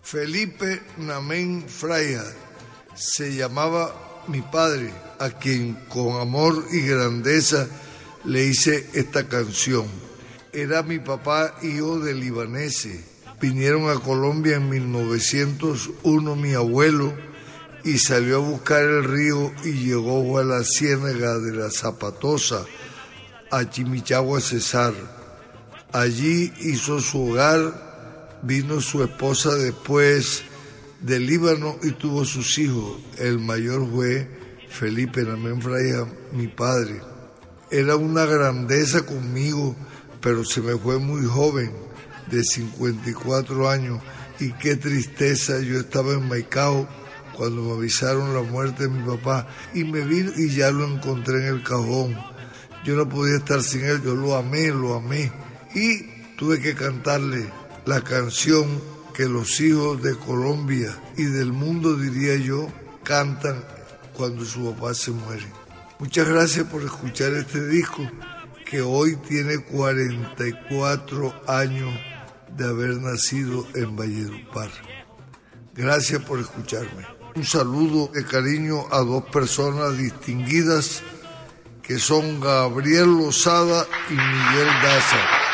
Felipe Namén Fraya se llamaba mi padre, a quien con amor y grandeza le hice esta canción. Era mi papá, hijo de libaneses. Vinieron a Colombia en 1901 mi abuelo y salió a buscar el río y llegó a la ciénaga de la Zapatosa, a Chimichagua, Cesar. Allí hizo su hogar, vino su esposa después del Líbano y tuvo sus hijos. El mayor fue Felipe Namén Fraya, mi padre. Era una grandeza conmigo, pero se me fue muy joven, de 54 años, y qué tristeza. Yo estaba en Maicao cuando me avisaron la muerte de mi papá y me vine y ya lo encontré en el cajón. Yo no podía estar sin él, yo lo amé y tuve que cantarle la canción que los hijos de Colombia y del mundo, diría yo, cantan cuando su papá se muere. Muchas gracias por escuchar este disco que hoy tiene 44 años de haber nacido en Valledupar. Gracias por escucharme. Un saludo de cariño a dos personas distinguidas que son Gabriel Lozada y Miguel Daza.